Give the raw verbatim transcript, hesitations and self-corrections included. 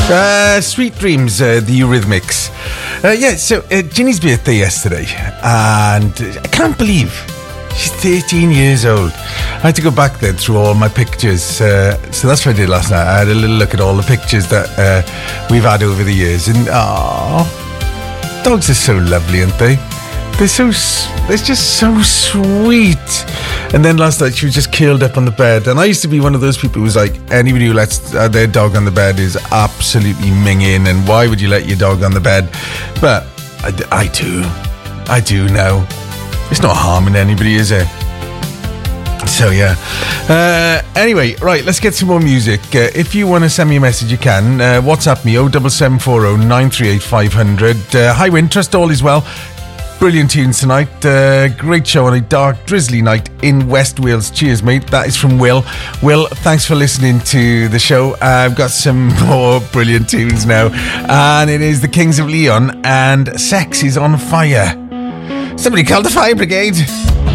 Uh, Sweet Dreams, uh, the Eurythmics. Uh, yeah, so uh, Ginny's birthday yesterday, and I can't believe she's thirteen years old. I had to go back then through all my pictures. Uh, so that's what I did last night. I had a little look at all the pictures that uh, we've had over the years, and ah, dogs are so lovely, aren't they? They're so, they're just so sweet. And then last night she was just curled up on the bed. And I used to be one of those people who's like, anybody who lets uh, their dog on the bed is absolutely minging. And why would you let your dog on the bed? But I, I do. I do now. It's not harming anybody, is it? So yeah. Uh, anyway, right, let's get some more music. Uh, if you want to send me a message, you can. Uh, WhatsApp me, oh seven seven four oh nine three eight five hundred. Uh, hi, Win, trust all is well. Brilliant tunes tonight. Uh, great show on a dark, drizzly night in West Wales. Cheers, mate. That is from Will. Will, thanks for listening to the show. Uh, I've got some more brilliant tunes now. And it is the Kings of Leon and Sex is on Fire. Somebody call the fire brigade.